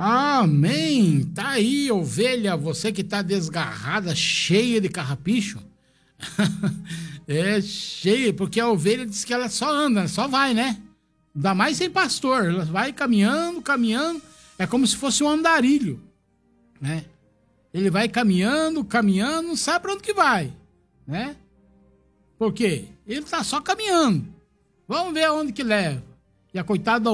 Amém. Tá aí, ovelha, você que tá desgarrada, cheia de carrapicho. É cheia, porque a ovelha diz que ela só anda, só vai, né? Ainda mais sem pastor, ela vai caminhando, caminhando, é como se fosse um andarilho, né? Ele vai caminhando, caminhando, não sabe pra onde que vai, né? Por quê? Ele tá só caminhando. Vamos ver aonde que leva. E a coitada da